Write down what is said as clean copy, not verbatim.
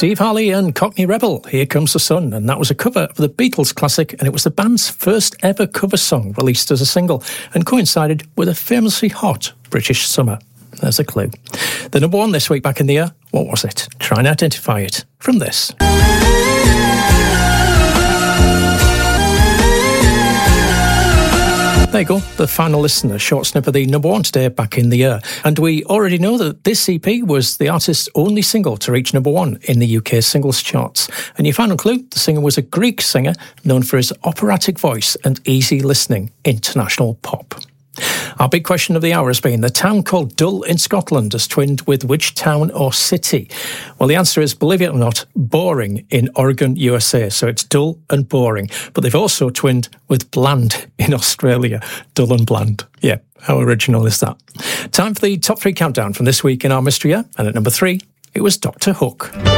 Steve Harley and Cockney Rebel, Here Comes the Sun, and that was a cover of the Beatles classic, and it was the band's first ever cover song released as a single and coincided with a famously hot British summer. There's a clue. The number one this week back in the year, what was it? Try and identify it from this. There you go, the final listener, short snip of the number one today back in the year. And we already know that this EP was the artist's only single to reach number one in the UK singles charts. And your final clue, the singer was a Greek singer known for his operatic voice and easy listening international pop. Our big question of the hour has been, the town called Dull in Scotland is twinned with which town or city? Well, the answer is, believe it or not, Boring in Oregon, USA. So it's dull and boring. But they've also twinned with Bland in Australia. Dull and Bland. Yeah, how original is that? Time for the top three countdown from this week in our mystery year. And at number 3, it was Dr. Hook.